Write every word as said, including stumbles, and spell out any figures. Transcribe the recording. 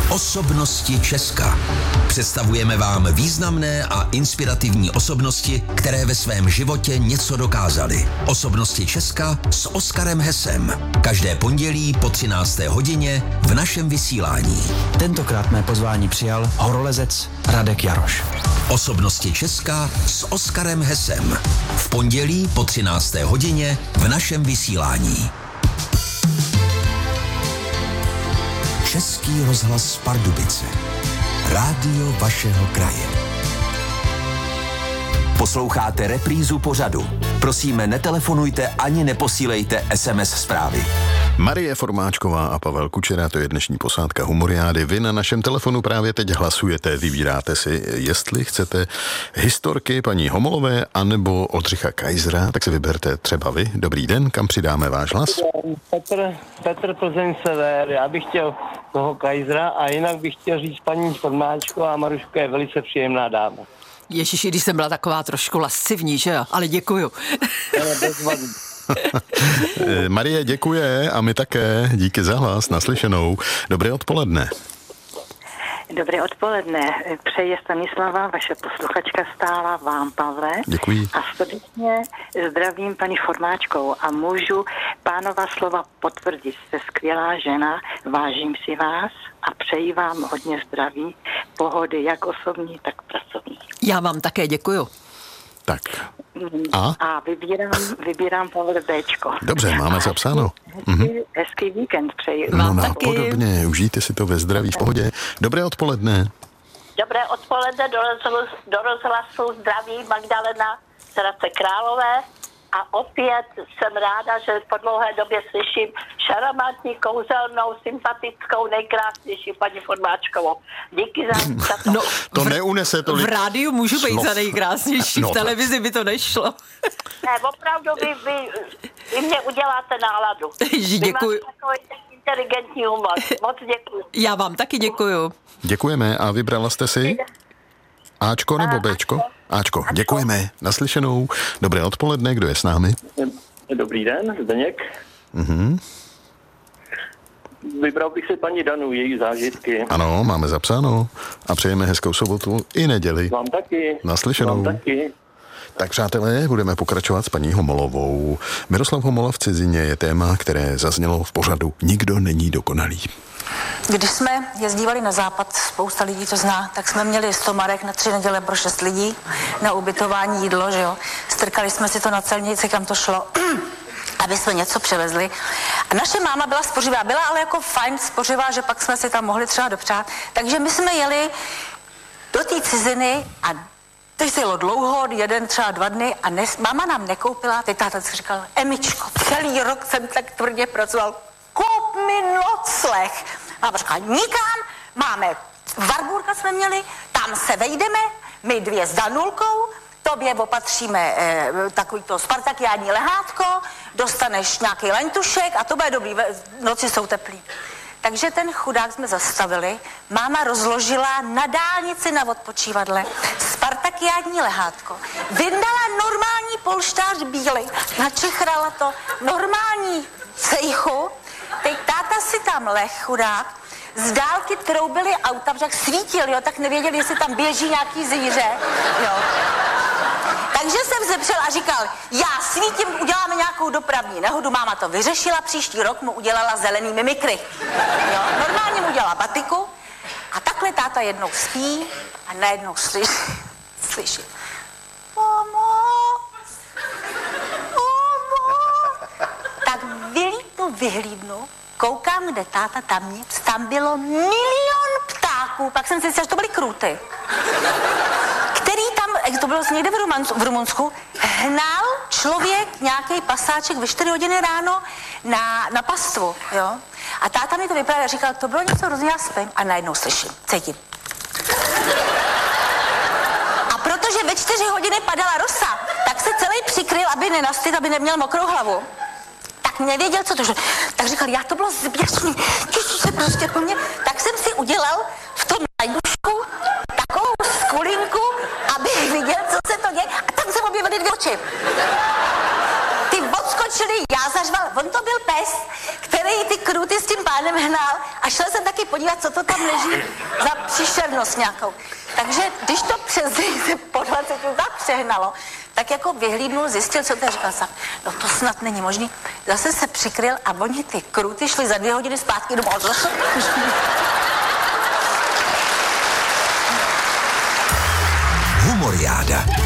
Osobnosti Česka. Představujeme vám významné a inspirativní osobnosti, které ve svém životě něco dokázaly. Osobnosti Česka s Oskarem Hesem. Každé pondělí po třinácté hodině v našem vysílání. Tentokrát mé pozvání přijal horolezec Radek Jaroš. Osobnosti Česka s Oskarem Hesem. V pondělí po třinácté hodině v našem vysílání. Český rozhlas Pardubice. Rádio vašeho kraje. Posloucháte reprízu pořadu. Prosíme, netelefonujte ani neposílejte es em es zprávy. Marie Formáčková a Pavel Kučera, to je dnešní posádka Humoriády. Vy na našem telefonu právě teď hlasujete, vybíráte si, jestli chcete historky paní Homolové anebo Oldřicha Kaisera, tak si vyberte třeba vy. Dobrý den, kam přidáme váš hlas? Petr, Petr Plzeň Sever, já bych chtěl toho Kaisera a jinak bych chtěl říct paní Formáčková a Maruška je velice příjemná dáma. Ježiši, když jsem byla taková trošku lascivní, že jo? Ale děkuju. Marie děkuje a my také. Díky za hlas, naslyšenou. Dobré odpoledne. Dobré odpoledne. Přeje Stanislava, vaše posluchačka stála, vám, Pavle. Děkuji. A srdečně zdravím paní Formáčkou a můžu pánova slova potvrdit. Jste skvělá žena, vážím si vás a přeji vám hodně zdraví, pohody, jak osobní, tak pracovní. Já vám také děkuju. Tak. A? A vybírám, vybírám Pavle Béčko. Dobře, máme zapsáno. Hezký, mhm. hezký víkend přeji. No napodobně, užijte si to ve zdraví, v pohodě. Dobré odpoledne. Dobré odpoledne, do rozhlasu, do rozhlasu zdraví Magdalena z Hradce Králové. A opět jsem ráda, že po dlouhé době slyším šarmantní, kouzelnou, sympatickou, nejkrásnější paní Formáčkovou. Díky za, za to. No, to v, neunese tolik. V rádiu můžu být slov. Za nejkrásnější, no, v televizi by to nešlo. Ne, opravdu vy, vy, vy mě uděláte náladu. Děkuji. Vy máte takový inteligentní humor. Moc děkuji. Já vám taky děkuju. Děkujeme a vybrala jste si Ačko nebo Béčko? Ačko, děkujeme. Naslyšenou. Dobré odpoledne, kdo je s námi? Dobrý den, Zdeněk. Mhm. Vybral bych si paní Danu, její zážitky. Ano, máme zapsáno. A přejeme hezkou sobotu i neděli. Vám taky. Naslyšenou. Vám taky. Tak přátelé, budeme pokračovat s paní Homolovou. Miroslav Homola v cizině je téma, které zaznělo v pořadu Nikdo není dokonalý. Když jsme jezdívali na západ, spousta lidí to zná, tak jsme měli stomarek na tři neděle pro šest lidí, na ubytování, jídlo, že jo. Strkali jsme si to na celnici, kam to šlo, aby jsme něco převezli. A naše máma byla spořivá, byla ale jako fajn spořivá, že pak jsme si tam mohli třeba dopřát. Takže my jsme jeli do té ciziny a teď se jelo dlouho, jeden třeba dva dny a nes, máma nám nekoupila, teď táta si říkal, Emičko, celý rok jsem tak tvrdě pracoval, koup mi nocleh. A říkala, nikam, máme, Warburga jsme měli, tam se vejdeme, my dvě s Danulkou, tobě opatříme eh, takovýto spartakiádní lehátko, dostaneš nějaký lentušek a to bude dobrý, noci jsou teplý. Takže ten chudák jsme zastavili, máma rozložila na dálnici na odpočívadle spartakiádní lehátko, vyndala normální polštář bílej, načechrala to, normální cejchu, teď táta si tam leh, chudák, z dálky troubili auta, protože jak svítil, jo, tak nevěděli, jestli tam běží nějaký zvíře, jo. Takže jsem se přel a říkal, já svítím, uděláme nějakou dopravní nehodu, máma to vyřešila, příští rok mu udělala zelený mimikry. Jo, normálně mu udělala batiku a takhle táta jednou spí a najednou slyší, slyší, pomoc, pomoc. Tak vylítu, vyhlídnu, koukám, kde táta, tam nic, tam bylo milion ptáků, pak jsem si říkal, že to byly krůty, který tam, to bylo někde v Rumunsku, hnal člověk, nějaký pasáček ve čtyři hodiny ráno na, na pastvu, jo. A táta mi to vyprávěl a říkal, to bylo něco hrozně, já spím a najednou slyším, cítím. A protože ve čtyři hodiny padala rosa, tak se celý přikryl, aby nenastyt, aby neměl mokrou hlavu. Tak nevěděl, co to šlo. Tak říkal, já to bylo zběsný, těžší se prostě po mně. Tak jsem si udělal v tom najdušku takovou skulinku, abych viděl, co se to děje. A tam se objevily dvě oči. Ty odskočili, já zařval. On to byl pes, který ty kruty s tím pánem hnal a A šel jsem taky podívat, co to tam leží za příšernost nějakou. Takže když to přes se po dvaceti tak přehnalo, tak jako vyhlídnul, zjistil, co to je, říkal jsem, no to snad není možný. Zase se přikryl a oni ty kruty šli za dvě hodiny zpátky domů. Humoriáda.